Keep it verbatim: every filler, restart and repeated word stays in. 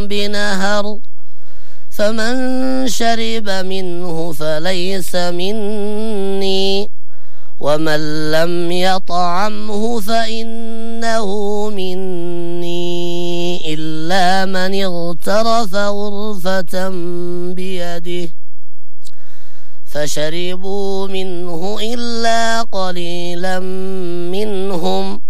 بنهر فمن شرب منه فليس مني ومن لم يطعمه فإنه مني إلا من اغترف غرفة بيده فشربوا منه إلا قليلا منهم